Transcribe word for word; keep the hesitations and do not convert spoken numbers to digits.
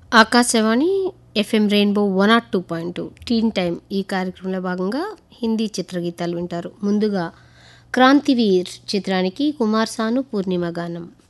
Akashvani FM rainbow one not two point two teen time ఈ కార్యక్రమంలో భాగంగా హిందీ చిత్రగీతాలు వింటారు. ముందుగా క్రాంతివీర్ చిత్రానికి కుమార్ సాను పూర్ణిమ గానం.